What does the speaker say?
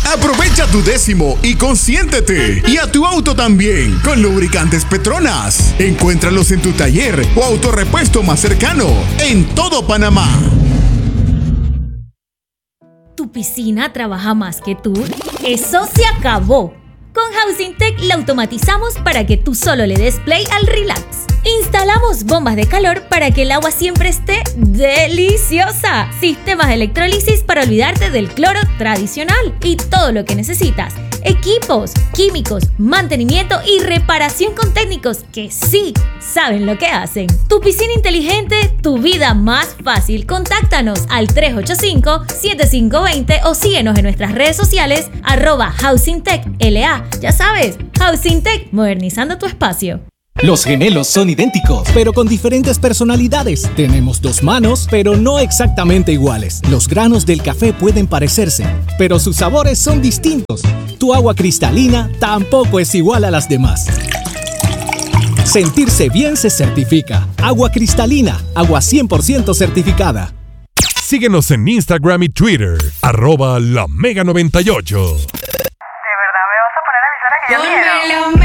Aprovecha tu décimo y consiéntete. Y a tu auto también con lubricantes Petronas. Encuéntralos en tu taller o autorepuesto más cercano en todo Panamá. ¿Tu piscina trabaja más que tú? ¡Eso se acabó! Con Housing Tech la automatizamos para que tú solo le des play al relax. Instalamos bombas de calor para que el agua siempre esté deliciosa. Sistemas de electrólisis para olvidarte del cloro tradicional. Y todo lo que necesitas. Equipos, químicos, mantenimiento y reparación con técnicos que sí saben lo que hacen. Tu piscina inteligente, tu vida más fácil. Contáctanos al 385-7520 o síguenos en nuestras redes sociales @HousingTechLA. Ya sabes, Housing Tech, modernizando tu espacio. Los gemelos son idénticos, pero con diferentes personalidades. Tenemos dos manos, pero no exactamente iguales. Los granos del café pueden parecerse, pero sus sabores son distintos. Tu agua cristalina tampoco es igual a las demás. Sentirse bien se certifica. Agua cristalina, agua 100% certificada. Síguenos en Instagram y Twitter, @LaMega98. ¿De verdad me vas a poner a avisar a que ya